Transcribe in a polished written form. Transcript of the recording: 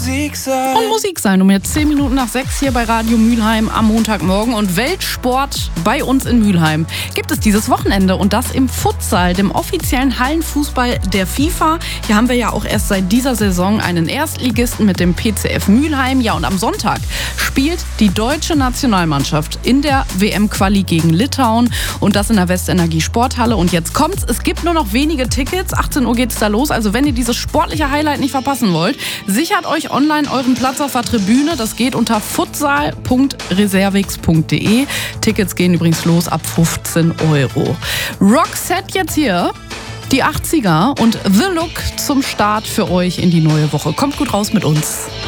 Musik sein. Und Musik sein um jetzt 10 Minuten nach 6 hier bei Radio Mülheim am Montagmorgen. Und Weltsport bei uns in Mülheim gibt es dieses Wochenende. Und das im Futsal, dem offiziellen Hallenfußball der FIFA. Hier haben wir ja auch erst seit dieser Saison einen Erstligisten mit dem PCF Mülheim. Ja, und am Sonntag spielt die deutsche Nationalmannschaft in der WM-Quali gegen Litauen. Und das in der Westenergie Sporthalle. Und jetzt kommt's, es gibt nur noch wenige Tickets. 18 Uhr geht's da los. Also wenn ihr dieses sportliche Highlight nicht verpassen wollt, sichert euch online euren Platz auf der Tribüne. Das geht unter futsal.reservix.de. Tickets gehen übrigens los ab 15 Euro. Roxette jetzt hier. Die 80er und The Look zum Start für euch in die neue Woche. Kommt gut raus mit uns.